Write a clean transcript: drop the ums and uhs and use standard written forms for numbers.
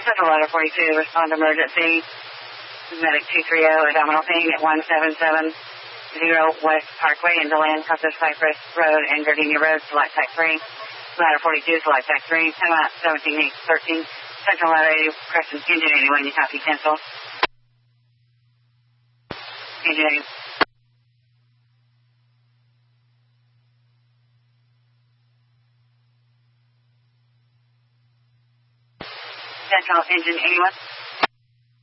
Central Ladder 42, respond to emergency. Medic 230, abdominal pain at 1770 West Parkway in DeLand, Custis Cypress Road and Gardenia Road, select type 3. Ladder 42, select type 3. 10 out 17 13. Central Ladder 80, Crescent, engine 81, you copy, cancel. Engine 80. Central, engine 81.